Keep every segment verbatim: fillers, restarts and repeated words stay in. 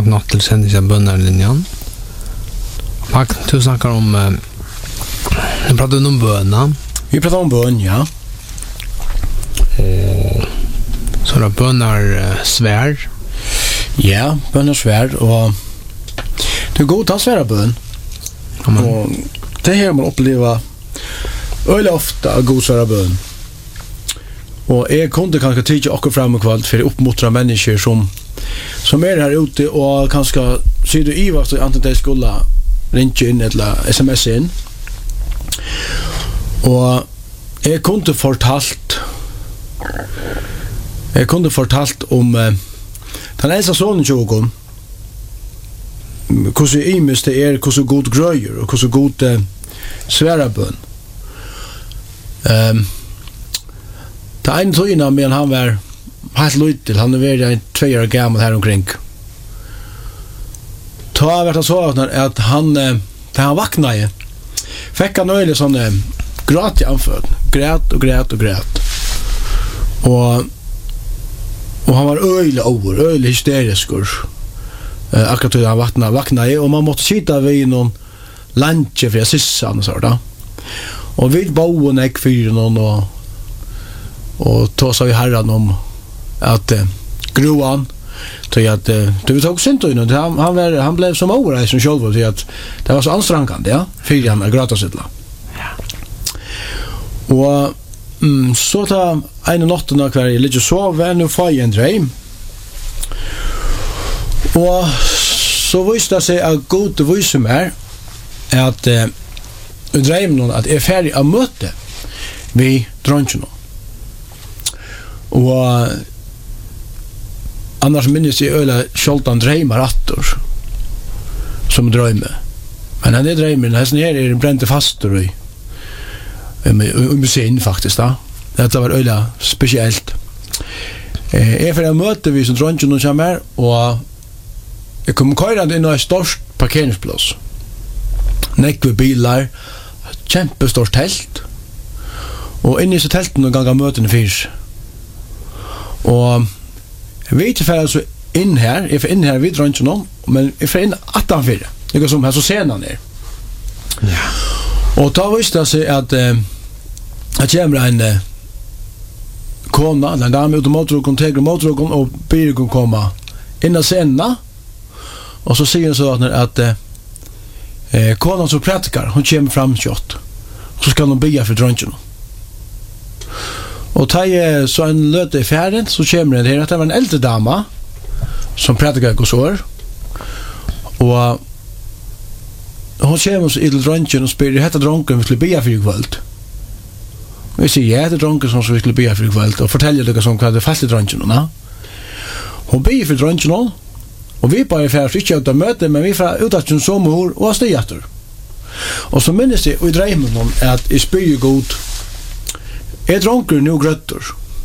klockan åtta till sändning av bönarlinjen. Magnus, du snackar om eh, nu pratar vi om böna. Vi pratar om bön, ja. Och så då bönar eh, svär. Ja, bön är svärd och det är god att svära bön. Amen. Och det här man upplever öle ofta god svära bön. Och jag kunde kanske tycka också fram och kvalt för att uppmuntra människor som som är här ute och kanske ser du i vad antar det skulle ringa in eller sms in. Och jag kunde fortalt jag kunde fortalt om uh, den äldsta sonen Jogon hur så imus det är hur så god gröjer och hur så god uh, svära bön. Um, det är en tog men han var helt liten, han är väl två år gammal här omkring. Ta vart så att han när han vaknade fick han öle sån gråt i anföd, grät och grät och grät. Och och han var öle över, öle hysterisk. Eh akkurat då han vaknade, vaknade och man måste sitta vid någon lunch för sissan så där. Och vi bo och näck för någon och och ta så i herran om att uh, groan till att uh, det tog sent då innan han han var han blev som ora som själv till att det var så ansträngande ja för han att gråta sitt la. Ja. Och mm, så ta en natt när kvar i lite sova och få en dröm. Och så visste det sig att god vis som är att uh, drömmen att är färdig att möte vi drömmen. Och annars minns jag öle Scholtan drömmar attor som drömmer. Men han är drömmer, den här är bränt fast och i musein faktiskt då. Det var öle speciellt. Eh är för att möta vi som drömmer och kommer och jag kommer köra in i ett stort parkeringsplats. Näck med bilar, kämpestort tält. Och inne i så tälten och gånga möten finns. Och jag vet inte för alltså in här, jag är in här vid drönchen men jag är in attanfyra. Det går som här så senan är. Ja. Och då visste jag sig att eh, att kommer en eh, kona, en dam ut motorrogen, teger motorrogen och bil kan komma in och senna. Och så säger så att att eh, konan som pratar, hon kommer fram kött. Så ska hon bygga för drönchen. Och ta så en löte i färden så kommer det här att det var en äldre dama som pratade gossor. Och hon kommer så i drönchen och spyr hette dronken vi skulle be för ikväll. Och jag säger ja, det dronken som vi skulle be för ikväll och fortäljer det som hade fast i drönchen. No? Hon ber för drönchen och vi bara för att inte möte men vi får ut att som hor och stigator. Och så minns jag i drömmen om att i spyr god är dronker nu grötter.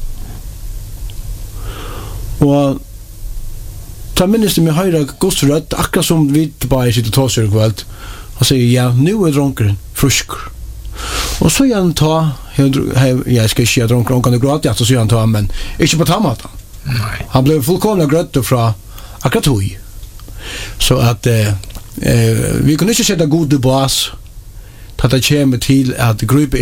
Och ta minns det med höjra gostrött akkurat som vi bara sitter och tar sig kvällt och säger ja, nu är dronker frisk. Och så han ta jag ska inte dronker om kan du gråta så han ta men inte på tamata. Nej. Han blev fullkomna grötter från akkurat hui. Så att eh, eh, vi kunde inte sätta god bas att det kommer till att gruppen